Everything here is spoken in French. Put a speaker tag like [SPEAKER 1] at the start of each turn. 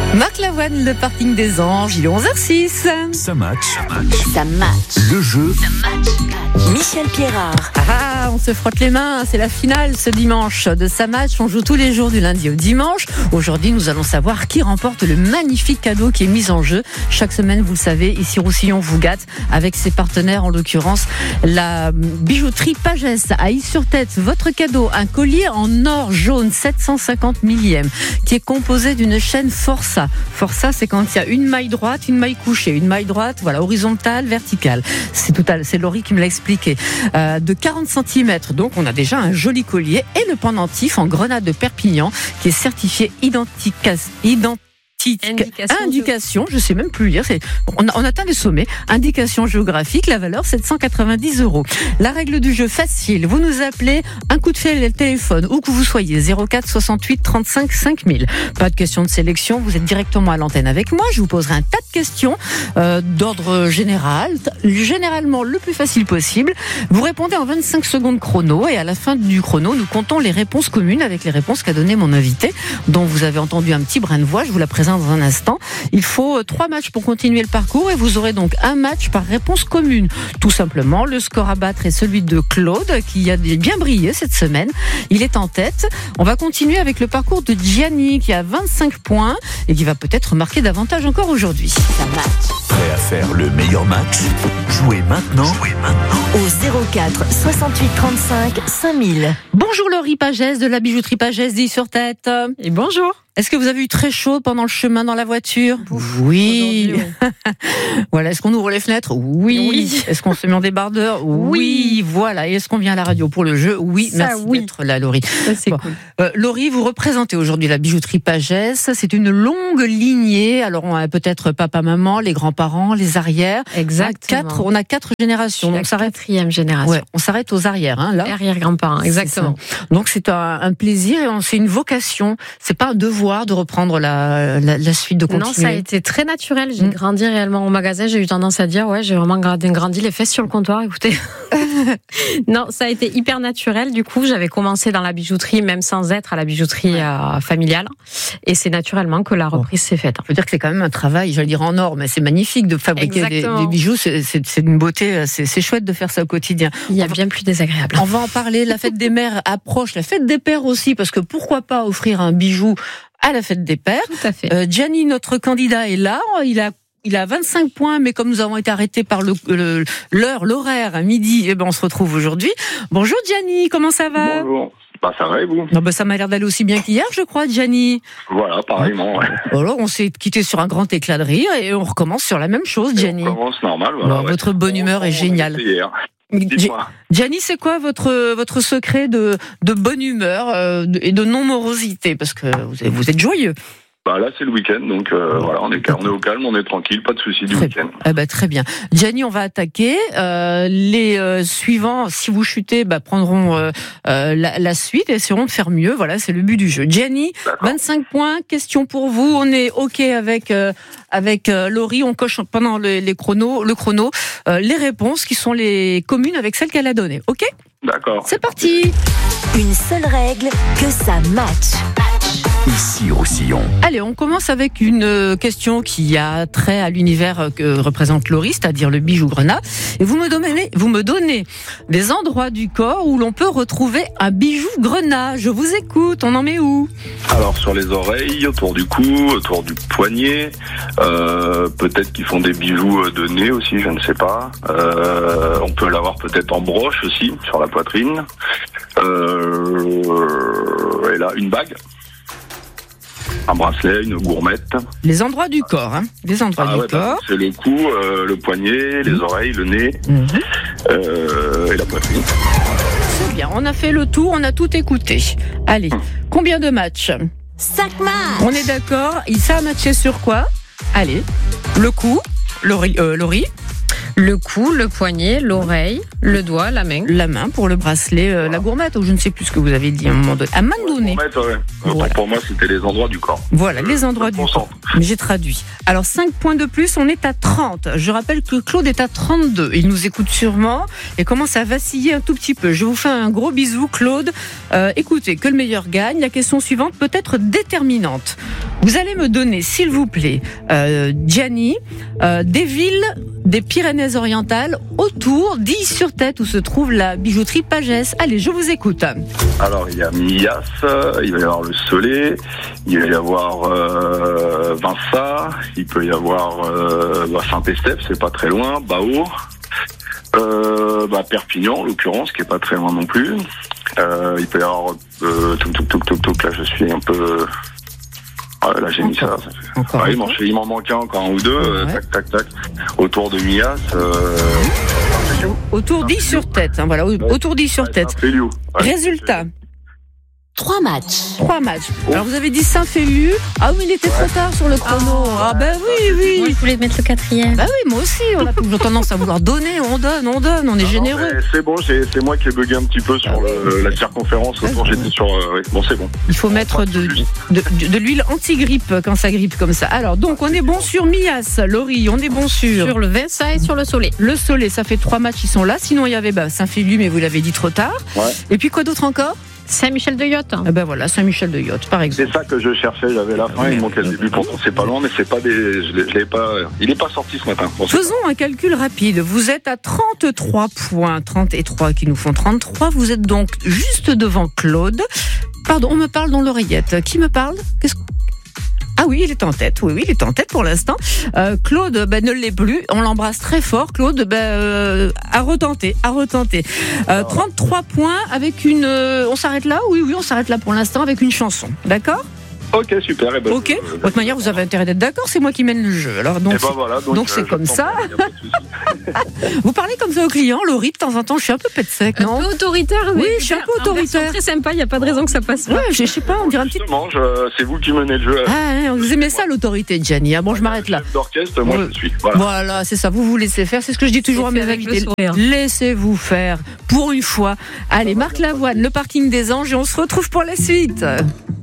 [SPEAKER 1] Marc Lavoine, le parking des Anges, il est 11h06.
[SPEAKER 2] Ça match.
[SPEAKER 3] Ça match.
[SPEAKER 2] Le jeu.
[SPEAKER 3] Ça match. Michel Pierrard.
[SPEAKER 1] On se frotte les mains, c'est la finale ce dimanche de Ça match. On joue tous les jours du lundi au dimanche. Aujourd'hui, nous allons savoir qui remporte le magnifique cadeau qui est mis en jeu. Chaque semaine, vous le savez, ici Roussillon vous gâte avec ses partenaires, en l'occurrence la bijouterie Pagès à Is-sur-Tête. Votre cadeau, un collier en or jaune 750 millième qui est composé d'une chaîne Força. Força, c'est quand il y a une maille droite, une maille couchée, une maille droite, voilà, horizontale, verticale. C'est Laurie qui me l'a expliqué. De 40 cm, donc on a déjà un joli collier et le pendentif en grenade de Perpignan qui est certifié indication, je sais même plus lire, on atteint les sommets. Indication géographique, la valeur 790 €. La règle du jeu facile, vous nous appelez, un coup de fil téléphone, où que vous soyez, 04 68 35 5000. Pas de question de sélection, vous êtes directement à l'antenne avec moi, je vous poserai un tas de questions d'ordre général, généralement le plus facile possible. Vous répondez en 25 secondes chrono et à la fin du chrono, nous comptons les réponses communes avec les réponses qu'a donné mon invité, dont vous avez entendu un petit brin de voix, je vous la présente dans un instant. Il faut 3 matchs pour continuer le parcours et vous aurez donc un match par réponse commune. Tout simplement, le score à battre est celui de Claude qui a bien brillé cette semaine. Il est en tête. On va continuer avec le parcours de Gianni qui a 25 points et qui va peut-être marquer davantage encore aujourd'hui.
[SPEAKER 3] Ça match.
[SPEAKER 2] Prêt à faire le meilleur match? Jouez maintenant.
[SPEAKER 3] Au 04 68 35 5000.
[SPEAKER 1] Bonjour Laurie Pagès de la bijouterie Pagès d'Is-sur-Tête.
[SPEAKER 4] Et bonjour.
[SPEAKER 1] Est-ce que vous avez eu très chaud pendant le chemin dans la voiture? Oui. Voilà. Est-ce qu'on ouvre les fenêtres? Oui. Est-ce qu'on se met en débardeur? Oui. Voilà. Et est-ce qu'on vient à la radio pour le jeu? Oui.
[SPEAKER 4] Ça,
[SPEAKER 1] merci
[SPEAKER 4] oui.
[SPEAKER 1] d'être là, Laurie.
[SPEAKER 4] Ça, c'est cool.
[SPEAKER 1] Laurie, vous représentez aujourd'hui la bijouterie Pagès. C'est une longue lignée. Alors, on a peut-être papa, maman, les grands-parents, les arrières.
[SPEAKER 4] Exactement.
[SPEAKER 1] On a 4 générations.
[SPEAKER 4] Donc, ça s'arrête 4e génération.
[SPEAKER 1] Ouais, on s'arrête aux arrières, là.
[SPEAKER 4] Arrière-grands-parents, exactement.
[SPEAKER 1] Donc, c'est un plaisir et c'est une vocation. C'est pas un devoir de reprendre la suite, de continuer.
[SPEAKER 4] Non, ça a été très naturel. J'ai grandi réellement au magasin. J'ai eu tendance à dire, j'ai vraiment grandi les fesses sur le comptoir. Écoutez. Non, ça a été hyper naturel. Du coup, j'avais commencé dans la bijouterie, même sans être à la bijouterie familiale. Et c'est naturellement que la reprise s'est faite.
[SPEAKER 1] Je veux dire que c'est quand même un travail, j'allais dire en or, mais c'est magnifique de fabriquer des bijoux. C'est une beauté, c'est chouette de faire ça au quotidien.
[SPEAKER 4] Il y a bien plus désagréable.
[SPEAKER 1] On va en parler. La fête des mères approche, la fête des pères aussi, parce que pourquoi pas offrir un bijou à la fête des pères.
[SPEAKER 4] Tout à fait.
[SPEAKER 1] Gianni, notre candidat, est là. Il a 25 points, mais comme nous avons été arrêtés par l'horaire à midi, on se retrouve aujourd'hui. Bonjour Gianni, comment ça va?
[SPEAKER 5] Bonjour. Ça va et vous?
[SPEAKER 1] Ça m'a l'air d'aller aussi bien qu'hier, je crois, Gianni.
[SPEAKER 5] Voilà, pareillement. Ouais.
[SPEAKER 1] Alors, on s'est quitté sur un grand éclat de rire et on recommence sur la même chose, Gianni.
[SPEAKER 5] On commence normal. Voilà,
[SPEAKER 1] votre bonne humeur est géniale. Gianni, c'est quoi votre secret de bonne humeur et de non-morosité? Parce que vous êtes joyeux.
[SPEAKER 5] Là, c'est le week-end, donc voilà, on est au calme, on est tranquille, pas de soucis du week-end.
[SPEAKER 1] Très bien. Gianni, on va attaquer. Les suivants, si vous chutez, prendront la suite et essaieront de faire mieux. Voilà, c'est le but du jeu. Gianni, 25 points. Question pour vous. On est OK avec Laurie. On coche pendant le chrono les réponses qui sont les communes avec celles qu'elle a données. OK?
[SPEAKER 5] D'accord.
[SPEAKER 1] C'est parti.
[SPEAKER 3] Une seule règle, que ça match.
[SPEAKER 2] Ici Roussillon.
[SPEAKER 1] Allez, on commence avec une question qui a trait à l'univers que représente Laurie, c'est-à-dire le bijou grenat. Et vous me donnez des endroits du corps où l'on peut retrouver un bijou grenat. Je vous écoute, on en met où?
[SPEAKER 5] Alors, sur les oreilles, autour du cou, autour du poignet, peut-être qu'ils font des bijoux de nez aussi, je ne sais pas. On peut l'avoir peut-être en broche aussi, sur la poitrine. Et là, une bague. Un bracelet, une gourmette.
[SPEAKER 1] Les endroits du corps, Les endroits du corps.
[SPEAKER 5] C'est le cou, le poignet, les oreilles, le nez, et la poitrine.
[SPEAKER 1] C'est bien, on a fait le tour, on a tout écouté. Allez, combien de matchs?
[SPEAKER 3] 5 matchs.
[SPEAKER 1] On est d'accord, ça a matché sur quoi? Allez, le cou, Laurie.
[SPEAKER 4] Le cou, le poignet, l'oreille, le doigt, la main.
[SPEAKER 1] La main pour le bracelet, la gourmette, ou je ne sais plus ce que vous avez dit à un moment donné. À main donnée.
[SPEAKER 5] Voilà. Pour moi, c'était les endroits du corps.
[SPEAKER 1] Voilà, les endroits du corps. J'ai traduit. Alors, 5 points de plus, on est à 30. Je rappelle que Claude est à 32. Il nous écoute sûrement et commence à vaciller un tout petit peu. Je vous fais un gros bisou, Claude. Écoutez, que le meilleur gagne. La question suivante peut être déterminante. Vous allez me donner, s'il vous plaît, Gianni, des villes des Pyrénées-Orientales autour d'Illy-sur-Tête où se trouve la bijouterie Pagès. Allez, je vous écoute.
[SPEAKER 5] Alors, il y a Millas, il va y avoir le Soleil, il va y avoir Vinça, il peut y avoir Saint-Estèphe, c'est pas très loin, Bao, Perpignan, en l'occurrence, qui est pas très loin non plus. Il peut y avoir là je suis un peu... là j'ai mis ça.
[SPEAKER 1] Encore
[SPEAKER 5] Il m'en manquait encore un ou deux,
[SPEAKER 1] Ouais.
[SPEAKER 5] tac. Autour de Millas,
[SPEAKER 1] Autour d'Illy-sur-Tête, hein, voilà, autour d'Illy-sur-Tête.
[SPEAKER 5] Saint-Féliu.
[SPEAKER 1] Résultat,
[SPEAKER 3] 3 matchs.
[SPEAKER 1] 3 matchs. Alors vous avez dit Saint-Féliu. Ah oui, il était trop tard sur le chrono. Ah ben oui.
[SPEAKER 4] Moi, je voulais mettre le 4e.
[SPEAKER 1] Bah oui, moi aussi, on a toujours tendance à vouloir donner, on donne, on est généreux.
[SPEAKER 5] Non, c'est bon, c'est moi qui ai bugué un petit peu sur la circonférence autour, j'étais sur... bon, c'est bon.
[SPEAKER 1] Il faut mettre de l'huile anti-grippe quand ça grippe comme ça. Alors, donc, on est bon sur Millas, Laurie, on est bon sur
[SPEAKER 4] Sur le Vinça et sur le Soleil.
[SPEAKER 1] le Soleil. Ça fait 3 matchs, ils sont là. Sinon, il y avait Saint-Féliu, mais vous l'avez dit trop tard.
[SPEAKER 5] Ouais.
[SPEAKER 1] Et puis, quoi d'autre encore?
[SPEAKER 4] Saint-Michel-de-Yotte.
[SPEAKER 1] Ah ben voilà, Saint-Michel-de-Yotte, par exemple.
[SPEAKER 5] C'est ça que je cherchais, j'avais la fin, il manquait le début, pourtant c'est pas loin, mais c'est pas des... Je l'ai pas... Il est pas sorti ce matin. Bon,
[SPEAKER 1] Faisons un calcul rapide. Vous êtes à 33 points, 30 et 3 qui nous font 33. Vous êtes donc juste devant Claude. Pardon, on me parle dans l'oreillette. Qui me parle? Ah oui, il est en tête. Oui, il est en tête pour l'instant. Claude, ne l'est plus. On l'embrasse très fort. Claude, a retenté. 33 points avec une... on s'arrête là? Oui, on s'arrête là pour l'instant avec une chanson. D'accord?
[SPEAKER 5] Ok, super. Et
[SPEAKER 1] Ok. De toute manière, vous avez intérêt d'être d'accord. C'est moi qui mène le jeu. Alors donc,
[SPEAKER 5] voilà,
[SPEAKER 1] donc c'est comme ça. Vous parlez comme ça aux clients, Laurie, de temps en temps, je suis un peu pète sec, non?
[SPEAKER 4] Un peu autoritaire, mais
[SPEAKER 1] Oui, je suis un peu autoritaire.
[SPEAKER 4] Très sympa, il n'y a pas de raison que ça passe.
[SPEAKER 1] Ouais, je sais pas, on dirait un petit...
[SPEAKER 5] Justement, c'est vous qui menez le jeu.
[SPEAKER 1] Ah, vous aimez ça, l'autorité, Gianni. Ah bon, je m'arrête là.
[SPEAKER 5] Chef d'orchestre, moi je suis. Voilà.
[SPEAKER 1] Voilà, c'est ça, vous laissez faire. C'est ce que je dis toujours à mes
[SPEAKER 4] avec le
[SPEAKER 1] invités.
[SPEAKER 4] sourire.
[SPEAKER 1] Laissez-vous faire, pour une fois. Allez, Marc Lavoine, le parking des Anges, et on se retrouve pour la suite.